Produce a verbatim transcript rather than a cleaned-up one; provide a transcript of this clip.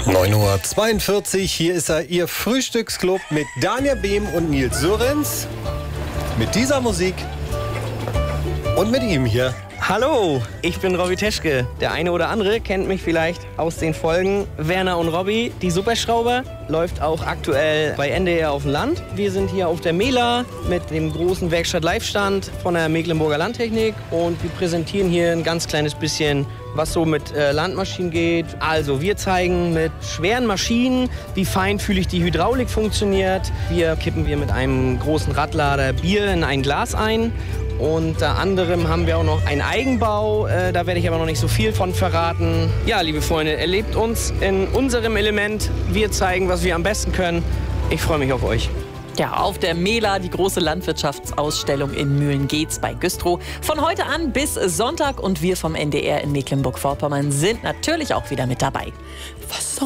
neun Uhr zweiundvierzig, hier ist er, Ihr Frühstücksclub mit Daniel Behm und Nils Sörenz. Mit dieser Musik und mit ihm hier. Hallo, ich bin Robby Teschke. Der eine oder andere kennt mich vielleicht aus den Folgen Werner und Robby, die Superschrauber. Läuft auch aktuell bei N D R auf dem Land. Wir sind hier auf der Mela mit dem großen Werkstatt-Live-Stand von der Mecklenburger Landtechnik und wir präsentieren hier ein ganz kleines bisschen, was so mit äh, Landmaschinen geht. Also wir zeigen mit schweren Maschinen, wie feinfühlig die Hydraulik funktioniert. Hier kippen wir mit einem großen Radlader Bier in ein Glas ein. Unter anderem haben wir auch noch einen Eigenbau, äh, da werde ich aber noch nicht so viel von verraten. Ja, liebe Freunde, erlebt uns in unserem Element. Wir zeigen, was wir am besten können. Ich freue mich auf euch. Ja, auf der Mela, die große Landwirtschaftsausstellung in Mühlen-Geetz bei Güstrow. Von heute an bis Sonntag und wir vom N D R in Mecklenburg-Vorpommern sind natürlich auch wieder mit dabei. Was